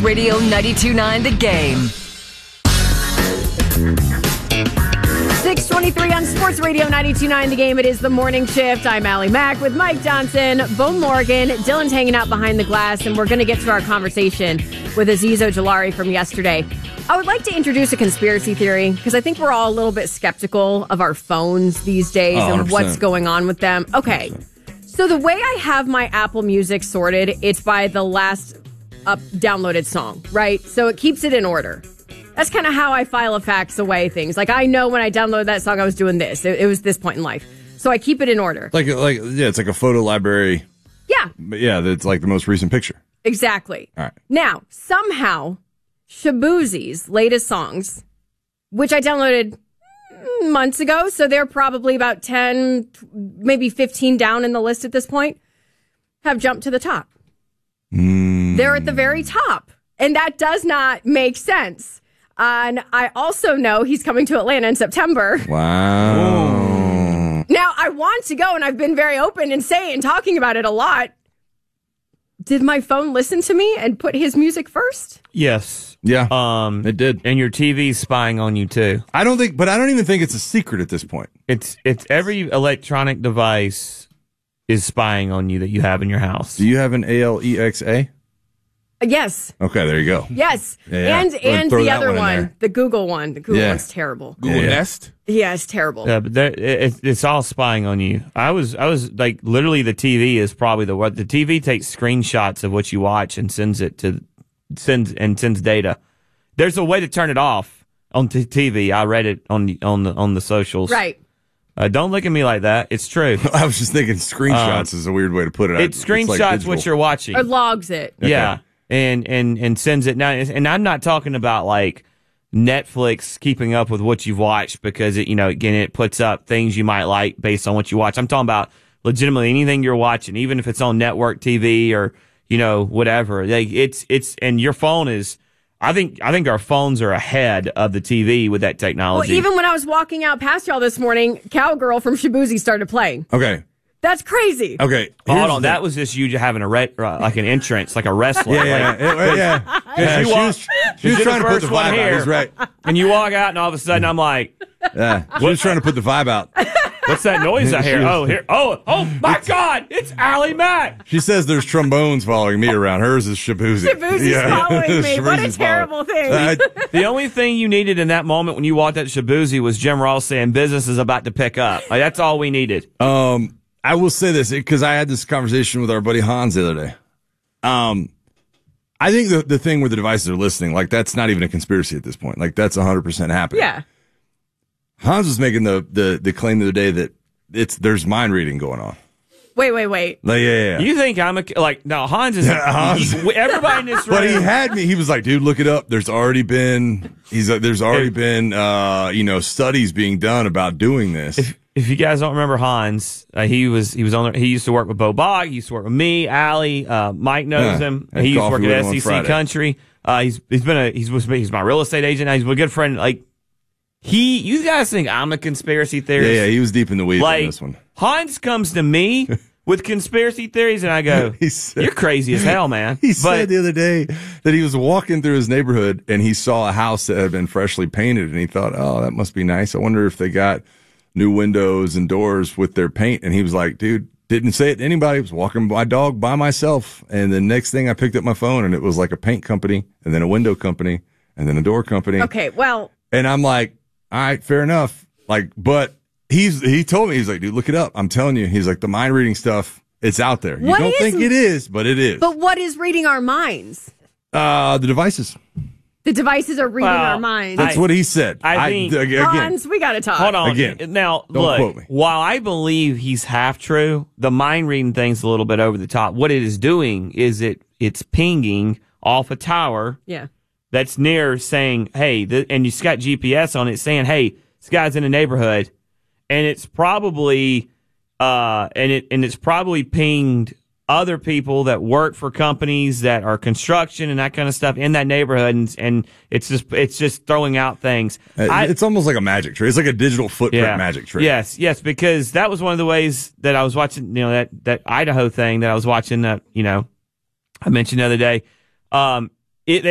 Radio 92.9 The Game. 6:23 on Sports Radio 92.9 The Game. It is the morning shift. I'm Allie Mack with Mike Johnson, Bo Morgan. Dylan's hanging out behind the glass, and we're going to get to our conversation with Aziz Ojulari from yesterday. I would like to introduce a conspiracy theory because I think we're all a little bit skeptical of our phones these days and what's going on with them. Okay, so the way I have my Apple Music sorted, it's by the last downloaded song, right? So it keeps it in order. That's kind of how I file of facts away things. Like, I know when I downloaded that song, I was doing this. It was this point in life. So I keep it in order. It's like a photo library. Yeah. But yeah, that's like the most recent picture. Exactly. All right. Now, somehow, Shaboozey's latest songs, which I downloaded months ago, so they're probably about 10, maybe 15 down in the list at this point, have jumped to the top. They're at the very top. And that does not make sense. And I also know he's coming to Atlanta in September. Wow. Now, I want to go, and I've been very open and talking about it a lot. Did my phone listen to me and put his music first? Yes. Yeah. It did. And your TV's spying on you too. I don't even think it's a secret at this point. It's every electronic device is spying on you that you have in your house. Do you have an Alexa? Yes. Okay, there you go. Yes. Yeah. And Throw the that other one in there. the Google one. The Google one's terrible. Google Nest? Yeah, it's terrible. Yeah, but it's all spying on you. I was like, literally, the TV is probably the TV takes screenshots of what you watch and sends data. There's a way to turn it off on TV. I read it on the socials. Right. Don't look at me like that. It's true. I was just thinking screenshots is a weird way to put it. It screenshots what you're watching. Or logs it. Okay. Yeah. And sends it now. And I'm not talking about like Netflix keeping up with what you've watched because it puts up things you might like based on what you watch. I'm talking about legitimately anything you're watching, even if it's on network TV or whatever. Like it's and your phone is. I think our phones are ahead of the TV with that technology. Well, even when I was walking out past y'all this morning, Cowgirl from Shaboozey started playing. Okay. That's crazy. Okay. Hold on. That was just you having like an entrance, like a wrestler. Yeah. She was trying to put the vibe out. He's right. And you walk out, and all of a sudden, I'm like, yeah. She was trying to put the vibe out. What's that noise I hear? Oh, my God. It's Allie Mack. She says there's trombones following me around. Hers is Shaboozey. Shaboozey's following me. What a terrible thing. The only thing you needed in that moment when you walked at Shaboozey was Jim Ross saying business is about to pick up. Like, that's all we needed. I will say this because I had this conversation with our buddy Hans the other day. I think the thing where the devices are listening, like that's not even a conspiracy at this point. Like that's 100% happening. Yeah. Hans was making the claim the other day that there's mind reading going on. Wait. Like, yeah. You think I'm no, Hans is everybody in this room. But he had me. He was like, dude, look it up. There's already been studies being done about doing this. If you guys don't remember Hans, he used to work with Bo Bog. He used to work with me, Allie. Mike knows him. He used to work at SEC Country. He's my real estate agent. He's a good friend. Like you guys think I'm a conspiracy theorist? Yeah. He was deep in the weeds on this one. Hans comes to me with conspiracy theories, and I go, "You're crazy as hell, man." He said the other day that he was walking through his neighborhood and he saw a house that had been freshly painted, and he thought, "Oh, that must be nice. I wonder if they got new windows and doors with their paint." And he was like, dude, didn't say it to anybody. I was walking my dog by myself. And the next thing I picked up my phone and it was like a paint company and then a window company and then a door company. Okay, well. And I'm like, all right, fair enough. Like, but he told me, he's like, dude, look it up. I'm telling you. He's like, the mind reading stuff, it's out there. You don't think it is, but it is. But what is reading our minds? The devices. The devices are reading our minds. That's what he said. I think, Hans, we got to talk. Hold on. Again, now, don't quote me. While I believe he's half true, the mind reading thing's a little bit over the top. What it is doing is it's pinging off a tower that's near saying, hey, and it's got GPS on it saying, hey, this guy's in the neighborhood. And it's probably, it's probably pinged other people that work for companies that are construction and that kind of stuff in that neighborhood, and it's just throwing out things. It's almost like a magic trick. It's like a digital footprint magic trick. Yes, because that was one of the ways that I was watching. That Idaho thing that I was watching. I mentioned the other day.